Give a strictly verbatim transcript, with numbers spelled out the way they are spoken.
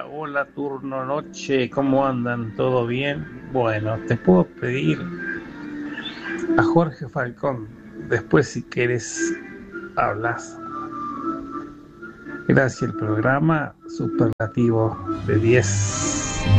Hola, hola, turno noche, ¿cómo andan? ¿Todo bien? Bueno, te puedo pedir a Jorge Falcón, después si quieres hablas. Gracias, el programa superlativo de diez.